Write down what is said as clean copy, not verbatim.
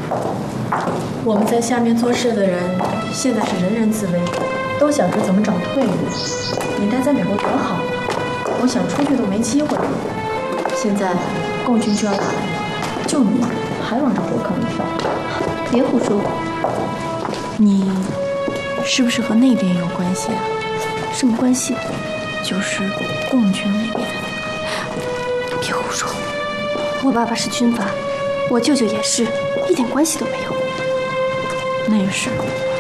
我们在下面做事的人，现在是人人自危，都想着怎么找退路。你待在美国多好啊，我想出去都没机会。现在共军就要打来了，就你还往这火坑里跳？ 别胡说！ 你是不是和那边有关系啊？ 什么关系？ 就是共军那边。 别胡说！我爸爸是军阀，我舅舅也是，一点关系都没有。 那也是，